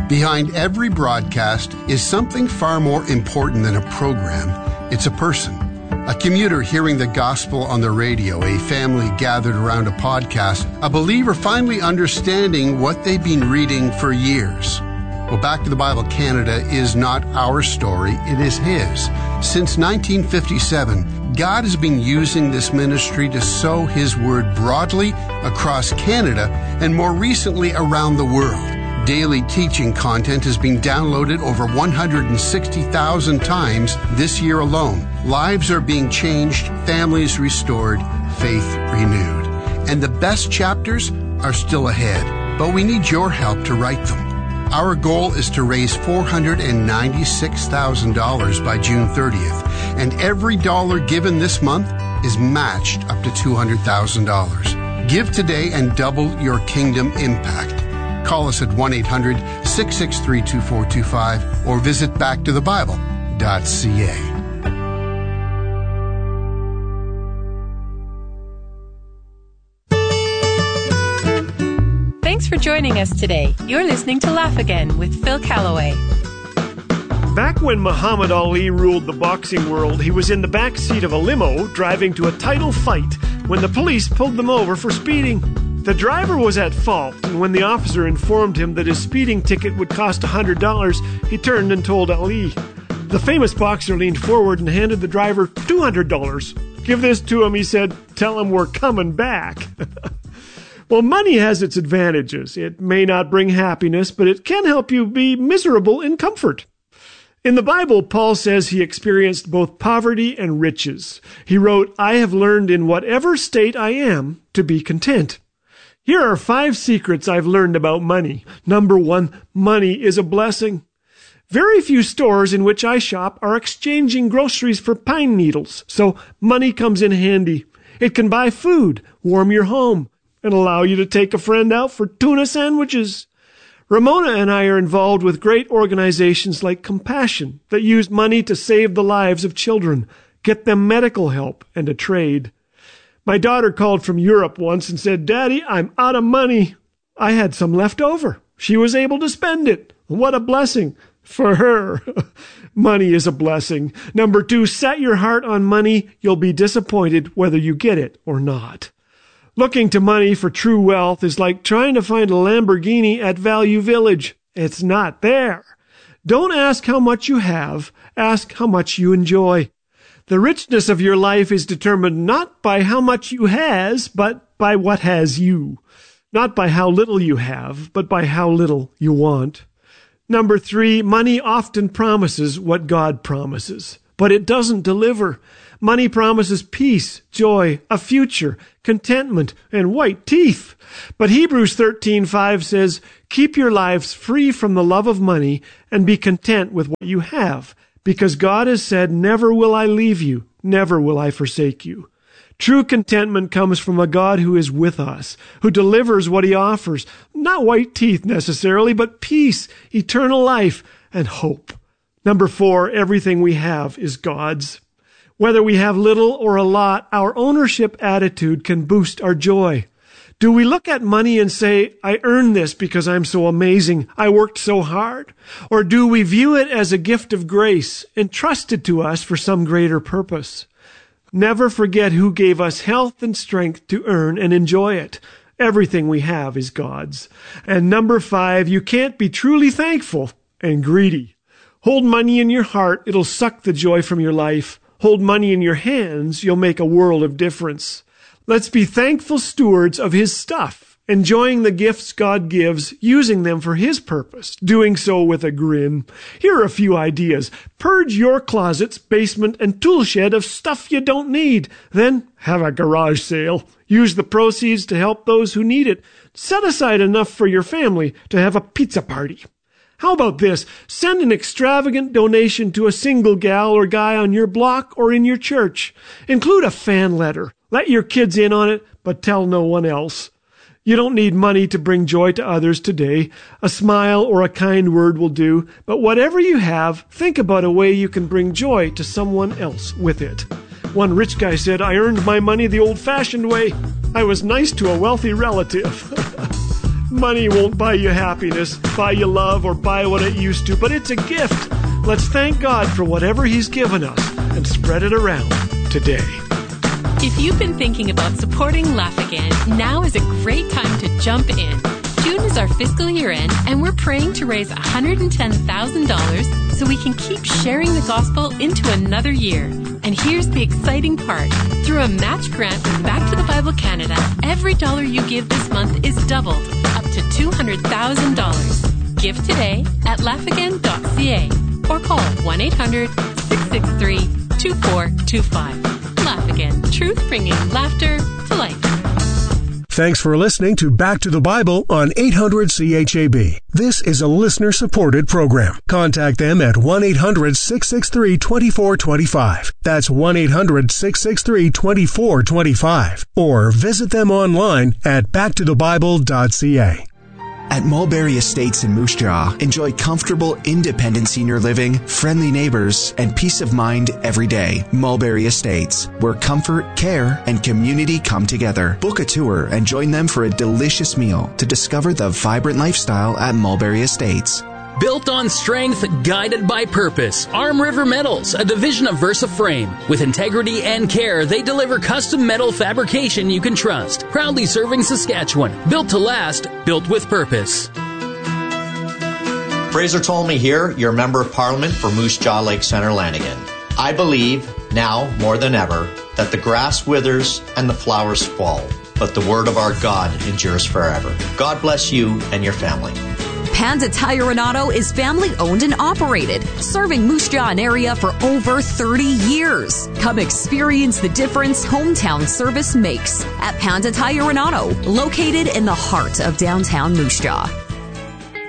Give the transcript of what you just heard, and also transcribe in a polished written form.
Behind every broadcast is something far more important than a program. It's a person. A commuter hearing the gospel on the radio, a family gathered around a podcast, a believer finally understanding what they've been reading for years. Well, Back to the Bible Canada is not our story, it is His. Since 1957, God has been using this ministry to sow His word broadly across Canada and more recently around the world. Daily teaching content has been downloaded over 160,000 times this year alone. Lives are being changed, families restored, faith renewed. And the best chapters are still ahead, but we need your help to write them. Our goal is to raise $496,000 by June 30th, and every dollar given this month is matched up to $200,000. Give today and double your kingdom impact. Call us at 1-800-663-2425 or visit backtothebible.ca. Thanks for joining us today. You're listening to Laugh Again with Phil Callaway. Back when Muhammad Ali ruled the boxing world, he was in the back seat of a limo driving to a title fight when the police pulled them over for speeding. The driver was at fault, and when the officer informed him that his speeding ticket would cost $100, he turned and told Ali. The famous boxer leaned forward and handed the driver $200. "Give this to him," he said. "Tell him we're coming back." Well, money has its advantages. It may not bring happiness, but it can help you be miserable in comfort. In the Bible, Paul says he experienced both poverty and riches. He wrote, "I have learned in whatever state I am to be content." Here are 5 secrets I've learned about money. Number 1, money is a blessing. Very few stores in which I shop are exchanging groceries for pine needles, so money comes in handy. It can buy food, warm your home, and allow you to take a friend out for tuna sandwiches. Ramona and I are involved with great organizations like Compassion that use money to save the lives of children, get them medical help, and a trade. My daughter called from Europe once and said, "Daddy, I'm out of money." I had some left over. She was able to spend it. What a blessing for her. Money is a blessing. Number 2, set your heart on money. You'll be disappointed whether you get it or not. Looking to money for true wealth is like trying to find a Lamborghini at Value Village. It's not there. Don't ask how much you have. Ask how much you enjoy. The richness of your life is determined not by how much you has, but by what has you. Not by how little you have, but by how little you want. Number 3, money often promises what God promises, but it doesn't deliver. Money promises peace, joy, a future, contentment, and white teeth. But Hebrews 13:5 says, "Keep your lives free from the love of money and be content with what you have. Because God has said, 'Never will I leave you, never will I forsake you.'" True contentment comes from a God who is with us, who delivers what He offers. Not white teeth necessarily, but peace, eternal life, and hope. Number 4, everything we have is God's. Whether we have little or a lot, our ownership attitude can boost our joy. Do we look at money and say, "I earned this because I'm so amazing, I worked so hard"? Or do we view it as a gift of grace, entrusted to us for some greater purpose? Never forget who gave us health and strength to earn and enjoy it. Everything we have is God's. And number 5, you can't be truly thankful and greedy. Hold money in your heart, it'll suck the joy from your life. Hold money in your hands, you'll make a world of difference. Let's be thankful stewards of His stuff, enjoying the gifts God gives, using them for His purpose, doing so with a grin. Here are a few ideas. Purge your closets, basement, and tool shed of stuff you don't need. Then have a garage sale. Use the proceeds to help those who need it. Set aside enough for your family to have a pizza party. How about this? Send an extravagant donation to a single gal or guy on your block or in your church. Include a fan letter. Let your kids in on it, but tell no one else. You don't need money to bring joy to others today. A smile or a kind word will do. But whatever you have, think about a way you can bring joy to someone else with it. One rich guy said, "I earned my money the old-fashioned way. I was nice to a wealthy relative." Money won't buy you happiness, buy you love, or buy what it used to, but it's a gift. Let's thank God for whatever He's given us and spread it around today. If you've been thinking about supporting Laugh Again, now is a great time to jump in. June is our fiscal year end, and we're praying to raise $110,000 so we can keep sharing the gospel into another year. And here's the exciting part. Through a match grant with Back to the Bible Canada, every dollar you give this month is doubled, up to $200,000. Give today at laughagain.ca or call 1-800-663-2425. Laugh Again, truth bringing laughter to life. Thanks for listening to Back to the Bible on 800 CHAB. This is a listener-supported program. Contact them at 1-800-663-2425. That's 1-800-663-2425. Or visit them online at backtothebible.ca. At Mulberry Estates in Moose Jaw, enjoy comfortable, independent senior living, friendly neighbors, and peace of mind every day. Mulberry Estates, where comfort, care, and community come together. Book a tour and join them for a delicious meal to discover the vibrant lifestyle at Mulberry Estates. Built on strength, guided by purpose. Arm River Metals, a division of Versa Frame. With integrity and care, they deliver custom metal fabrication you can trust. Proudly serving Saskatchewan. Built to last, built with purpose. Fraser Tolmie here, your Member of Parliament for Moose Jaw Lake Centre, Lanigan. I believe, now more than ever, that the grass withers and the flowers fall, but the word of our God endures forever. God bless you and your family. Panda Tire and Auto is family-owned and operated, serving Moose Jaw and area for over 30 years. Come experience the difference hometown service makes at Panda Tire and Auto, located in the heart of downtown Moose Jaw.